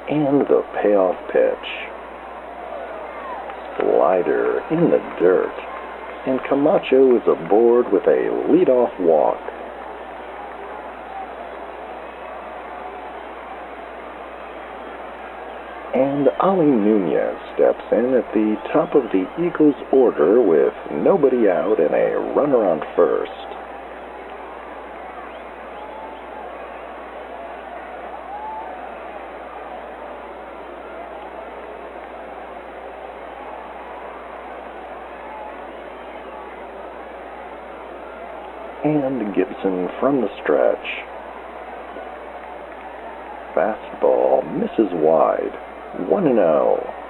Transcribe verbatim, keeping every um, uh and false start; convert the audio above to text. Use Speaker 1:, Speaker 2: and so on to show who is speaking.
Speaker 1: And the payoff pitch. Slider in the dirt. And Camacho is aboard with a leadoff walk. And Ali Nunez steps in at the top of the Eagles' order with nobody out and a runner on first. And Gibson from the stretch. Fastball misses wide. one and oh.